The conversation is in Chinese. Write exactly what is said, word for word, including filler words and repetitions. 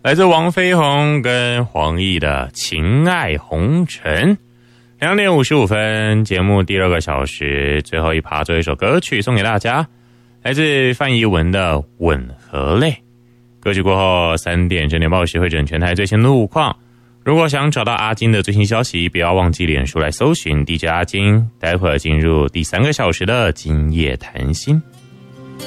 来自王飞鸿跟黄奕的情爱红尘。两点五十五分，节目第二个小时最后一趴，最后一首歌曲送给大家，来自范怡文的《吻和泪》。歌曲过后，三点整点报时会整全台最新路况。如果想找到阿金的最新消息，不要忘记脸书来搜寻 D J 阿金。待会儿进入第三个小时的今夜谈心。